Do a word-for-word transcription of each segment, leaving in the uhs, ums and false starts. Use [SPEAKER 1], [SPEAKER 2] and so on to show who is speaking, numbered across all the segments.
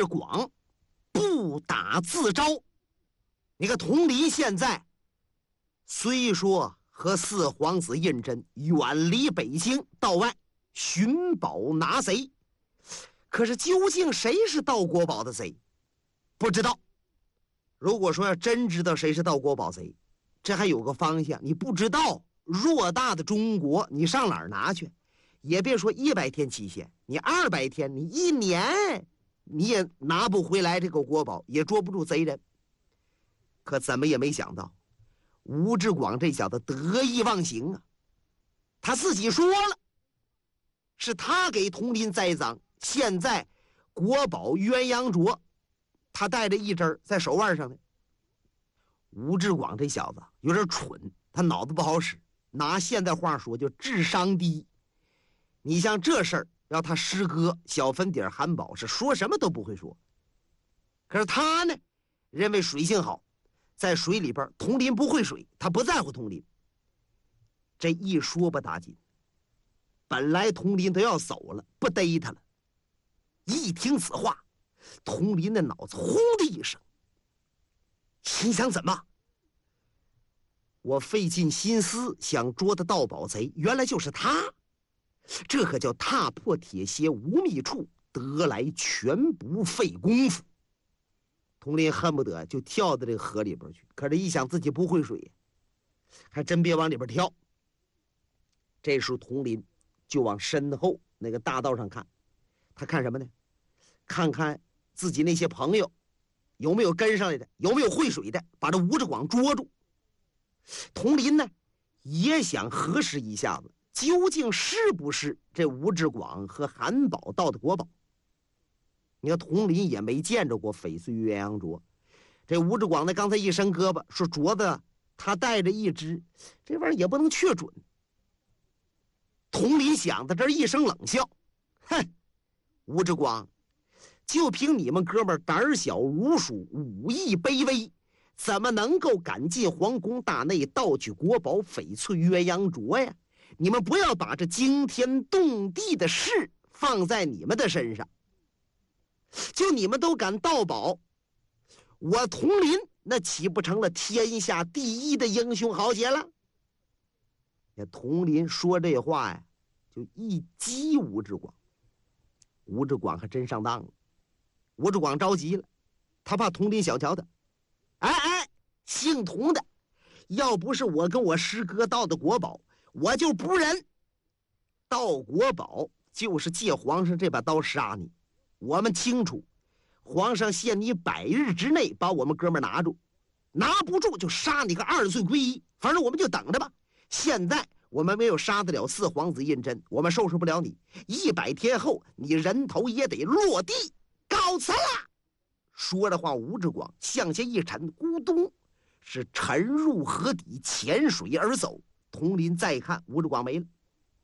[SPEAKER 1] 志广不打自招。你看佟林现在虽说和四皇子胤禛远离北京道外寻宝拿贼，可是究竟谁是盗国宝的贼不知道。如果说要真知道谁是盗国宝贼，这还有个方向。你不知道，偌大的中国你上哪儿拿去？也别说一百天期限，你二百天，你一年你也拿不回来这个国宝，也捉不住贼人。可怎么也没想到，吴志广这小子得意忘形啊！他自己说了，是他给佟林栽赃。现在国宝鸳鸯镯，他带着一针在手腕上呢。吴志广这小子有点蠢，他脑子不好使，拿现代话说就智商低。你像这事儿，要他师哥小粉底韩宝是说什么都不会说。可是他呢，认为水性好，在水里边佟林不会水，他不在乎佟林。这一说不打紧，本来佟林都要走了，不逮他了。一听此话，佟林的脑子轰的一声，心想怎么？我费尽心思想捉的盗宝贼，原来就是他。这可叫踏破铁鞋无觅处，得来全不费功夫。佟林恨不得就跳到这个河里边去，可是一想自己不会水，还真别往里边跳。这时候佟林就往身后那个大道上看，他看什么呢？看看自己那些朋友有没有跟上来的，有没有会水的，把这吴志广捉住。佟林呢也想核实一下子，究竟是不是这吴志广和韩宝盗的国宝。你看佟林也没见着过翡翠鸳鸯镯，这吴志广呢刚才一伸胳膊说镯子他带着一只，这玩意儿也不能确准。佟林想到这儿一声冷笑，哼，吴志广，就凭你们哥们胆小如鼠，武艺卑微，怎么能够赶进皇宫大内盗取国宝翡翠鸳鸯镯呀？你们不要把这惊天动地的事放在你们的身上，就你们都敢盗宝，我佟林那岂不成了天下第一的英雄豪杰了？那佟林说这话呀，就一激吴志广。吴志广还真上当了。吴志广着急了，他怕佟林小瞧他。哎哎，姓佟的，要不是我跟我师哥盗的国宝，我就不认。盗国宝就是借皇上这把刀杀你。我们清楚，皇上限你百日之内把我们哥们拿住，拿不住就杀你个二罪归一，反正我们就等着吧。现在我们没有杀得了四皇子胤禛，我们收拾不了你，一百天后你人头也得落地，告辞了。说着话，吴志广向下一沉，咕咚是沉入河底，潜水而走。佟林再看，吴志广没了，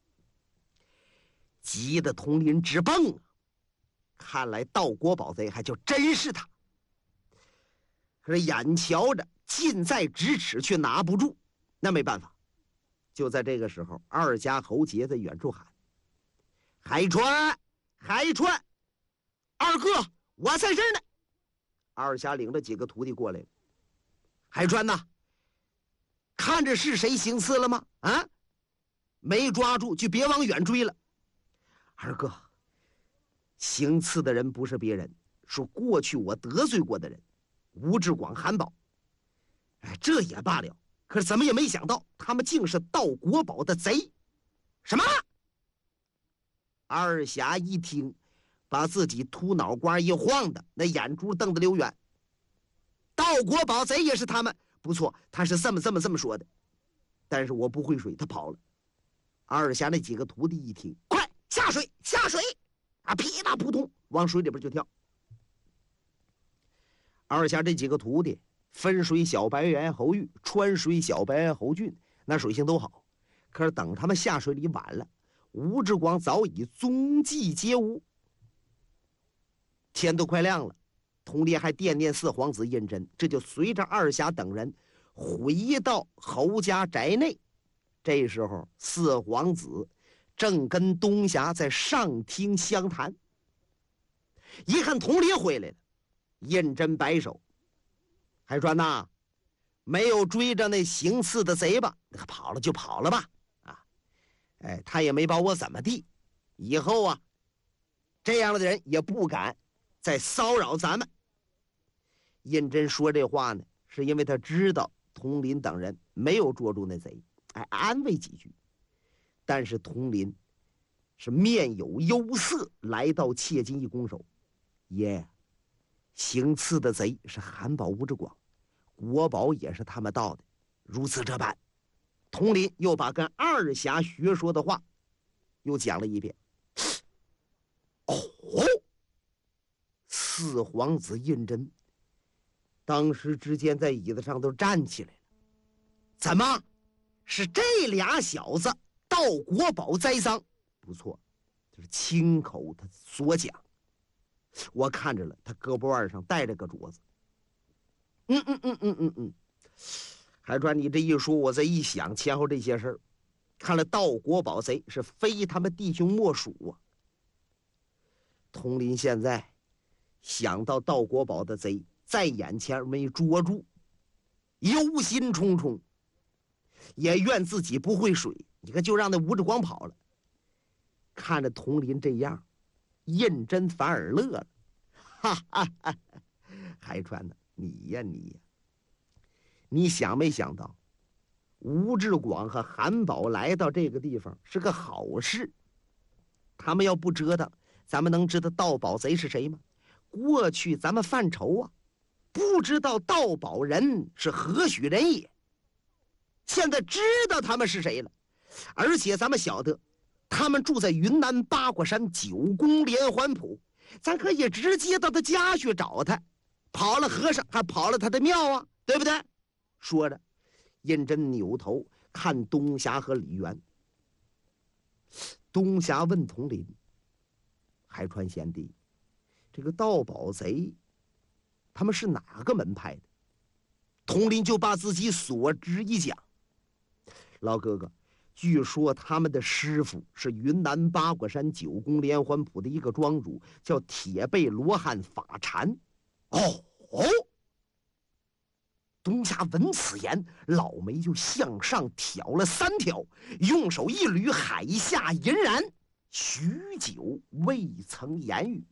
[SPEAKER 1] 急得佟林直蹦啊！看来盗国宝贼还就真是他，可是眼瞧着近在咫尺，却拿不住，那没办法。就在这个时候，二家侯杰在远处喊：“海川，海川，二哥，我在这儿呢。”二侠领着几个徒弟过来了。海川呐，看着是谁行刺了吗？啊，没抓住就别往远追了。二哥，行刺的人不是别人，是过去我得罪过的人，吴志广、韩宝。哎，这也罢了，可是怎么也没想到，他们竟是盗国宝的贼。什么？二侠一听，把自己秃脑瓜一晃的，那眼珠瞪得溜圆。盗国宝贼也是他们，不错，他是这么这么这么说的。但是我不会水，他跑了。二侠那几个徒弟一听，快下水，下水！啊，噼啪扑通往水里边就跳。二侠这几个徒弟，分水小白猿侯玉，穿水小白猿侯俊，那水性都好。可是等他们下水里晚了，吴志广早已踪迹皆无。天都快亮了，佟林还惦念四皇子胤禛，这就随着二侠等人回到侯家宅内。这时候四皇子正跟东侠在上厅相谈。 一看佟林回来了，胤禛摆手：“海川呐，没有追着那行刺的贼吧？跑了就跑了吧。啊，哎，他也没把我怎么地。以后啊，这样的人也不敢再骚扰咱们。”胤禛说这话呢，是因为他知道佟林等人没有捉住那贼，哎，安慰几句。但是佟林是面有忧色，来到切近一拱手：“爷，行刺的贼是韩宝、吴志广，国宝也是他们盗的，如此这般。”佟林又把跟二侠学说的话又讲了一遍。哦，四皇子胤禛当时之间在椅子上都站起来了。怎么是这俩小子盗国宝栽赃？不错，就是亲口他所讲。我看着了，他胳膊腕上带着个镯子。嗯嗯嗯嗯嗯嗯，海川，你这一说，我再一想前后这些事儿，看来盗国宝贼是非他们弟兄莫属啊。佟林现在想到盗国宝的贼在眼前没捉住，忧心忡忡，也怨自己不会水，你看就让那吴志光跑了。看着佟林这样，胤禛反而乐了，哈哈哈哈！海川呢，你呀你呀，你想没想到，吴志广和韩宝来到这个地方是个好事。他们要不折腾，咱们能知道盗宝贼是谁吗？过去咱们犯愁啊，不知道盗宝人是何许人也。现在知道他们是谁了，而且咱们晓得他们住在云南八卦山九宫连环谱，咱可以直接到他家去找他。跑了和尚还跑了他的庙啊，对不对？说着，胤禛扭头看东霞和李渊。东霞问佟林：“海川贤弟，这个盗宝贼他们是哪个门派的？”佟林就把自己所知一讲。老哥哥，据说他们的师傅是云南八卦山九宫连环谱的一个庄主，叫铁背罗汉法禅。哦哦！东霞闻此言，老眉就向上挑了三挑，用手一捋，海下隐然，许久未曾言语。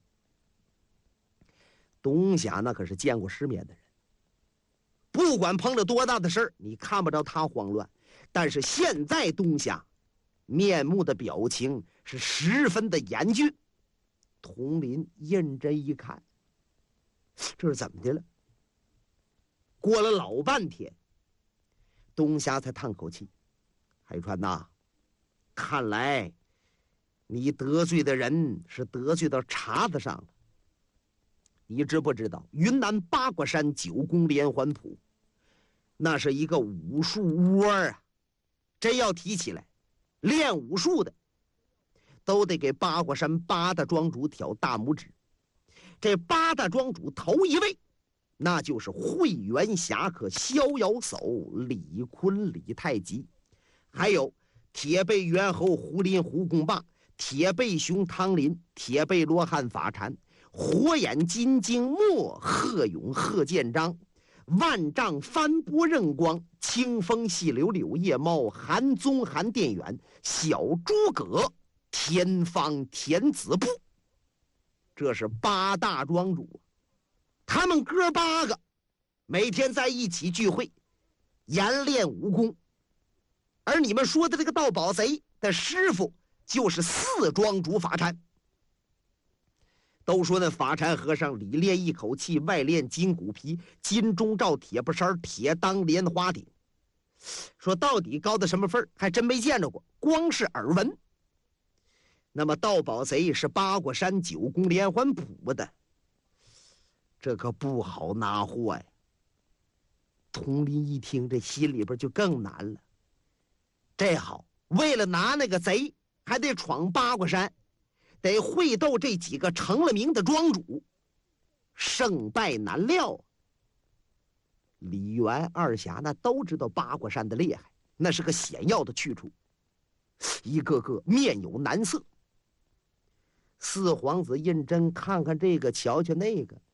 [SPEAKER 1] 东霞那可是见过世面的人，不管碰了多大的事儿，你看不着他慌乱。但是现在东霞面目的表情是十分的严峻。佟林胤禛一看，这是怎么的了？过了老半天，东霞才叹口气：“海川呐，看来你得罪的人是得罪到茬子上了。你知不知道云南八卦山九宫连环谱，那是一个武术窝啊！真要提起来，练武术的都得给八卦山八大庄主挑大拇指。这八大庄主头一位，那就是慧元侠客逍遥叟李坤李太极，还有铁背猿猴胡林胡公霸，铁背熊汤林，铁背罗汉法禅，火眼金睛墨贺勇贺建章，万丈翻波刃光，清风细柳柳叶猫，韩宗韩殿远，小诸葛天方田子布。这是八大庄主，他们哥八个每天在一起聚会，研练武功。而你们说的这个盗宝贼的师傅就是四庄主法禅。都说那法禅和尚里练一口气，外练筋骨皮，金钟罩铁布衫，铁裆莲花顶。说到底高到什么份还真没见着过，光是耳闻。那么盗宝贼是八卦山九宫连环谱的，这可不好拿货呀。佟林一听，这心里边就更难了。这好，为了拿那个贼，还得闯八卦山，得会斗这几个成了名的庄主，胜败难料。李元二侠那都知道八卦山的厉害，那是个险要的去处，一个个面有难色。 四皇子胤禛看看这个，瞧瞧那个，